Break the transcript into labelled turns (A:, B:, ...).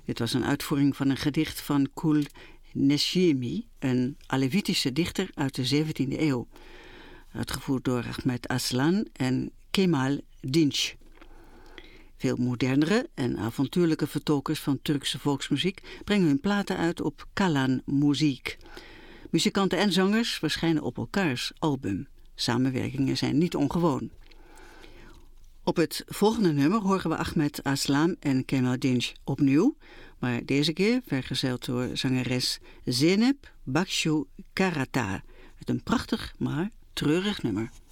A: Dit was een uitvoering van een gedicht van Kul Nesjimi, een Alevitische dichter uit de 17e eeuw. Uitgevoerd door Ahmet Aslan en Kemal Dinç. Veel modernere en avontuurlijke vertolkers van Turkse volksmuziek brengen hun platen uit op Kalan Muziek. Muzikanten en zangers verschijnen op elkaars album. Samenwerkingen zijn niet ongewoon. Op het volgende nummer horen we Ahmet Aslan en Kemal Dinç opnieuw, maar deze keer vergezeld door zangeres Zeynep Bakshu Karata. Met een prachtig, maar treurig nummer.